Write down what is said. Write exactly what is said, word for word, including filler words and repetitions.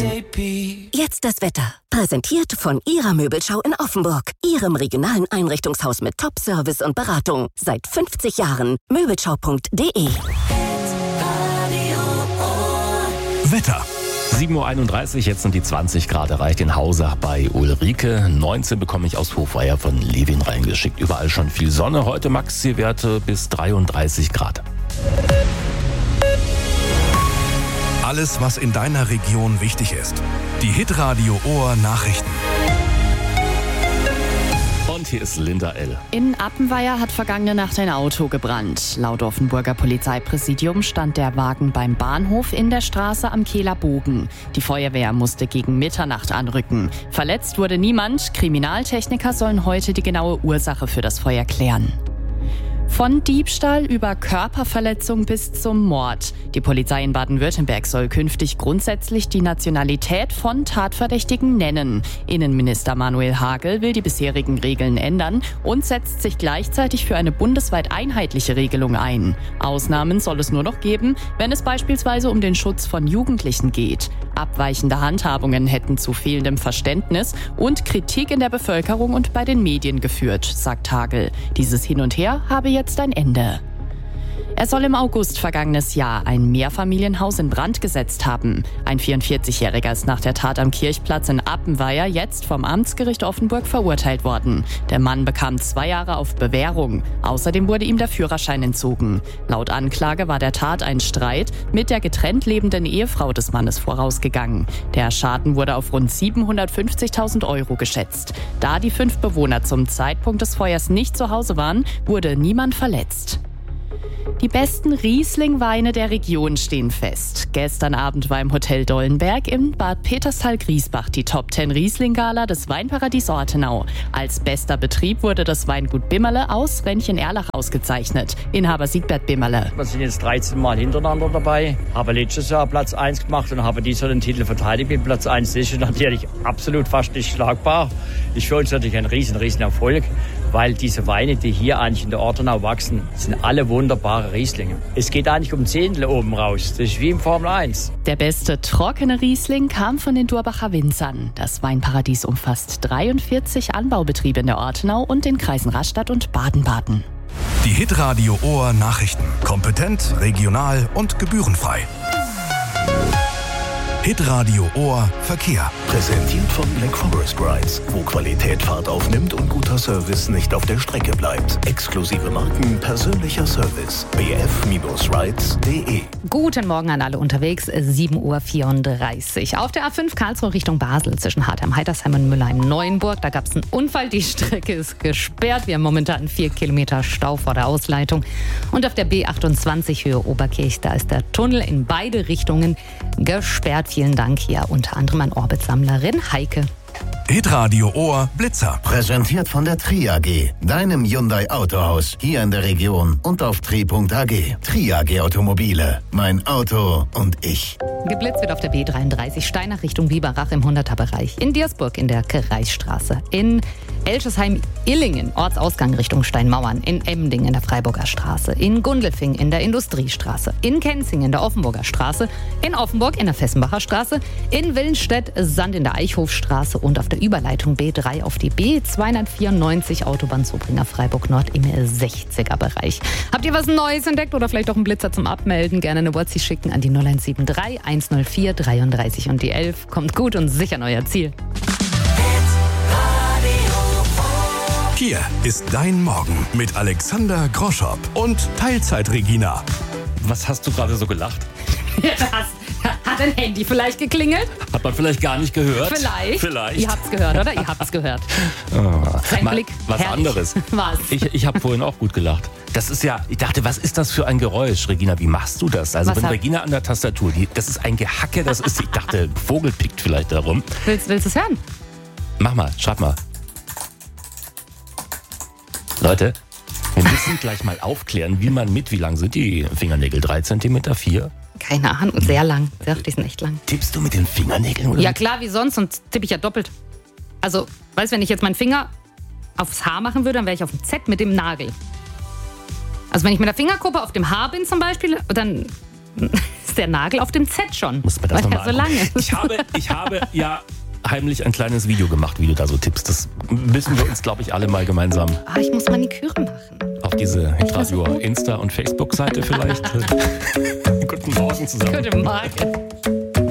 Jetzt das Wetter. Präsentiert von Ihrer Möbelschau in Offenburg. Ihrem regionalen Einrichtungshaus mit Top-Service und Beratung. Seit fünfzig Jahren. Möbelschau punkt de. Wetter. sieben Uhr einunddreißig, jetzt sind die zwanzig Grad erreicht in Hause bei Ulrike. neunzehn bekomme ich aus Hofweier von Levin reingeschickt. Überall schon viel Sonne. Heute Maxi-Werte bis dreiunddreißig Grad. Alles, was in deiner Region wichtig ist. Die Hitradio Ohr Nachrichten. Und hier ist Linda L. In Appenweier hat vergangene Nacht ein Auto gebrannt. Laut Offenburger Polizeipräsidium stand der Wagen beim Bahnhof in der Straße am Kehler Bogen. Die Feuerwehr musste gegen Mitternacht anrücken. Verletzt wurde niemand. Kriminaltechniker sollen heute die genaue Ursache für das Feuer klären. Von Diebstahl über Körperverletzung bis zum Mord. Die Polizei in Baden-Württemberg soll künftig grundsätzlich die Nationalität von Tatverdächtigen nennen. Innenminister Manuel Hagel will die bisherigen Regeln ändern und setzt sich gleichzeitig für eine bundesweit einheitliche Regelung ein. Ausnahmen soll es nur noch geben, wenn es beispielsweise um den Schutz von Jugendlichen geht. Abweichende Handhabungen hätten zu fehlendem Verständnis und Kritik in der Bevölkerung und bei den Medien geführt, sagt Hagel. Dieses Hin und Her habe jetzt ein Ende. Er soll im August vergangenes Jahr ein Mehrfamilienhaus in Brand gesetzt haben. Ein vierundvierzigjähriger ist nach der Tat am Kirchplatz in Appenweier jetzt vom Amtsgericht Offenburg verurteilt worden. Der Mann bekam zwei Jahre auf Bewährung. Außerdem wurde ihm der Führerschein entzogen. Laut Anklage war der Tat ein Streit mit der getrennt lebenden Ehefrau des Mannes vorausgegangen. Der Schaden wurde auf rund siebenhundertfünfzigtausend Euro geschätzt. Da die fünf Bewohner zum Zeitpunkt des Feuers nicht zu Hause waren, wurde niemand verletzt. Die besten Riesling-Weine der Region stehen fest. Gestern Abend war im Hotel Dollenberg in Bad Peterstal-Griesbach die Top zehn Riesling-Gala des Weinparadies Ortenau. Als bester Betrieb wurde das Weingut Bimmerle aus Rennchen-Erlach ausgezeichnet. Inhaber Siegbert Bimmerle. Wir sind jetzt dreizehn Mal hintereinander dabei, habe letztes Jahr Platz eins gemacht und habe dieses Jahr den Titel verteidigt mit Platz eins. Das ist natürlich absolut fast nicht schlagbar. Ist für uns natürlich ein riesen, riesen Erfolg, weil diese Weine, die hier eigentlich in der Ortenau wachsen, sind alle wunderbare Rieslinge. Es geht eigentlich um Zehntel oben raus. Das ist wie im Formel eins. Der beste trockene Riesling kam von den Durbacher Winzern. Das Weinparadies umfasst dreiundvierzig Anbaubetriebe in der Ortenau und den Kreisen Rastatt und Baden-Baden. Die Hitradio Ohr Nachrichten. Kompetent, regional und gebührenfrei. Hitradio Ohr Verkehr. Präsentiert von Black Forest Rides, wo Qualität Fahrt aufnimmt und guter Service nicht auf der Strecke bleibt. Exklusive Marken, persönlicher Service. b f rides punkt de. Guten Morgen an alle unterwegs, sieben Uhr vierunddreißig. Auf der A fünf Karlsruhe Richtung Basel zwischen Hartheim-Heitersheim und Mülheim-Neuenburg. Da gab es einen Unfall, die Strecke ist gesperrt. Wir haben momentan vier Kilometer Stau vor der Ausleitung. Und auf der B achtundzwanzig Höhe Oberkirch, da ist der Tunnel in beide Richtungen gesperrt. Vielen Dank hier unter anderem an Orbit-Sammlerin Heike. Hitradio Ohr Blitzer. Präsentiert von der Tri A G, deinem Hyundai Autohaus, hier in der Region und auf tri punkt a g. Tri A G Automobile, mein Auto und ich. Geblitzt wird auf der B dreiunddreißig Steinach Richtung Biberach im hunderter Bereich. In Diersburg in der Kreisstraße. In Elschesheim-Illingen, Ortsausgang Richtung Steinmauern. In Emding in der Freiburger Straße. In Gundelfing in der Industriestraße. In Kenzing in der Offenburger Straße. In Offenburg in der Fessenbacher Straße. In Willenstedt Sand in der Eichhofstraße und auf der Überleitung B drei auf die B zweihundertvierundneunzig Autobahn Zubringer Freiburg Nord im sechziger Bereich. Habt ihr was Neues entdeckt oder vielleicht auch einen Blitzer zum Abmelden? Gerne eine WhatsApp schicken an die null eins sieben drei eins null vier dreiunddreißig und die elf. Kommt gut und sicher an euer Ziel. Hier ist dein Morgen mit Alexander Groschopp und Teilzeit-Regina. Was hast du gerade so gelacht? Das hat ein Handy vielleicht geklingelt? Hat man vielleicht gar nicht gehört? Vielleicht. Vielleicht. Ihr habt's gehört, oder? Ihr habt's gehört. Oh. Ein Mal Blick. was herrlich. anderes. Was? Ich, ich habe vorhin auch gut gelacht. Das ist ja, ich dachte, was ist das für ein Geräusch, Regina? Wie machst du das? Also Was wenn hab- Regina an der Tastatur, die, das ist ein Gehacke, das ist, ich dachte, ein Vogel pickt vielleicht darum. Willst, willst du es hören? Mach mal, schreib mal. Leute, wir müssen gleich mal aufklären, wie man mit, wie lang sind die Fingernägel? Drei Zentimeter, vier? Keine Ahnung, sehr lang. Sehr, die sind echt lang. Tippst du mit den Fingernägeln? Oder Ja mit- klar, wie sonst, sonst tippe ich ja doppelt. Also, weißt du, wenn ich jetzt meinen Finger aufs Haar machen würde, dann wäre ich auf dem Z mit dem Nagel. Also wenn ich mit der Fingerkuppe auf dem Haar bin zum Beispiel, dann ist der Nagel auf dem Z schon. Muss man das weil nochmal er so lange angucken. ist. Ich habe, ich habe ja heimlich ein kleines Video gemacht, wie du da so tippst. Das müssen wir uns, glaube ich, alle mal gemeinsam Ah, ich muss Maniküre machen. auf diese Hitradio Insta- und Facebook-Seite vielleicht. Guten Morgen zusammen. Guten Morgen.